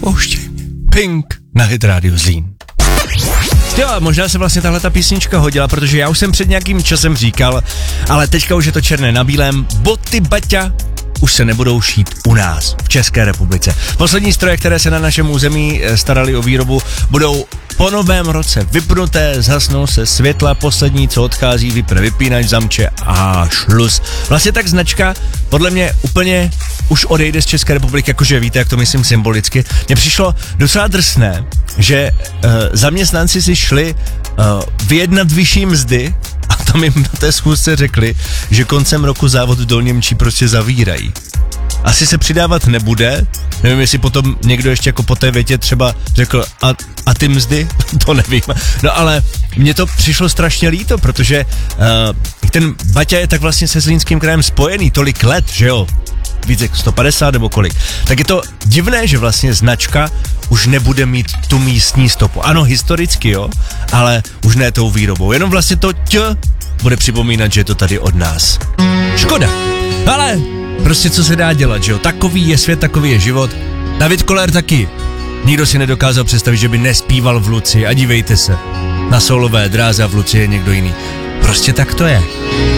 Nepouštěj mě. Pink na Hit Radio Zlín. Jo, možná se vlastně tahle ta písnička hodila, protože já už jsem před nějakým časem říkal, ale teďka už je to černé na bílém, boty Baťa už se nebudou šít u nás, v České republice. Poslední stroje, které se na našem území starali o výrobu, budou po novém roce vypnuté, zhasnou se světla, poslední, co odchází, vypne vypínač, zamče a šluz. Vlastně tak značka podle mě úplně už odejde z České republiky, jakože víte, jak to myslím symbolicky. Mně přišlo docela drsné, že zaměstnanci si šli vyjednat vyšší mzdy a tam jim na té schůzce řekli, že koncem roku závod v Dolněmčí prostě zavírají. Asi se přidávat nebude, nevím, jestli potom někdo ještě jako po té větě třeba řekl a ty mzdy, to nevím, no ale mně to přišlo strašně líto, protože ten Baťa je tak vlastně se Zlínským krajem spojený tolik let, že jo, víc jak 150 nebo kolik, tak je to divné, že vlastně značka už nebude mít tu místní stopu, ano historicky jo, ale už ne tou výrobou, jenom vlastně to bude připomínat, že je to tady od nás. Škoda, ale prostě co se dá dělat, že jo? Takový je svět, takový je život. David Koller taky. Nikdo si nedokázal představit, že by nespíval v Luci a dívejte se. Na soulové dráze a v Luci je někdo jiný. Prostě tak to je.